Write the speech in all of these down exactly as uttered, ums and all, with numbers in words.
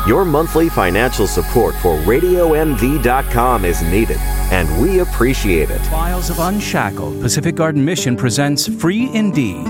Your monthly financial support for radio m v dot com is needed, and we appreciate it. Files of Unshackled, Pacific Garden Mission presents Free Indeed.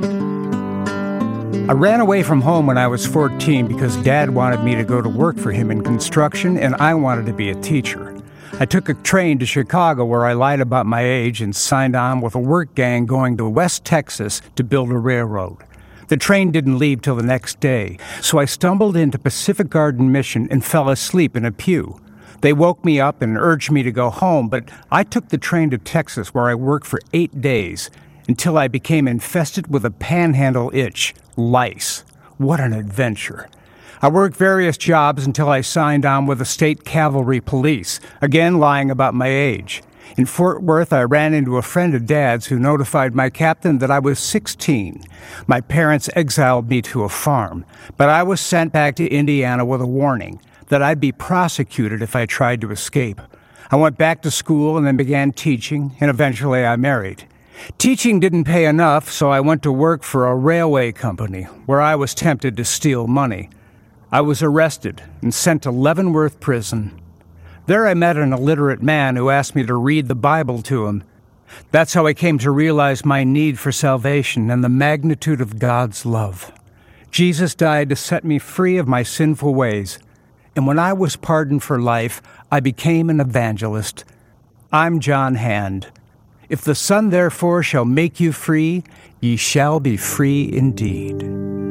I ran away from home when I was fourteen because Dad wanted me to go to work for him in construction, and I wanted to be a teacher. I took a train to Chicago where I lied about my age and signed on with a work gang going to West Texas to build a railroad. The train didn't leave till the next day, so I stumbled into Pacific Garden Mission and fell asleep in a pew. They woke me up and urged me to go home, but I took the train to Texas where I worked for eight days until I became infested with a panhandle itch, lice. What an adventure. I worked various jobs until I signed on with the State Cavalry Police, again lying about my age. In Fort Worth, I ran into a friend of Dad's who notified my captain that I was sixteen. My parents exiled me to a farm, but I was sent back to Indiana with a warning that I'd be prosecuted if I tried to escape. I went back to school and then began teaching, and eventually I married. Teaching didn't pay enough, so I went to work for a railway company where I was tempted to steal money. I was arrested and sent to Leavenworth Prison. There I met an illiterate man who asked me to read the Bible to him. That's how I came to realize my need for salvation and the magnitude of God's love. Jesus died to set me free of my sinful ways, and when I was pardoned for life, I became an evangelist. I'm John Hand. If the Son therefore shall make you free, ye shall be free indeed.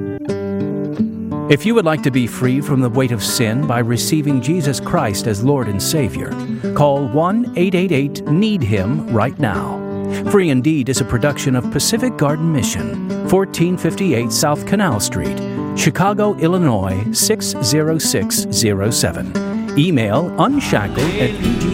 If you would like to be free from the weight of sin by receiving Jesus Christ as Lord and Savior, call one eight eight eight need him right now. Free Indeed is a production of Pacific Garden Mission, fourteen fifty-eight South Canal Street, Chicago, Illinois six zero six zero seven. Email unshackled at p g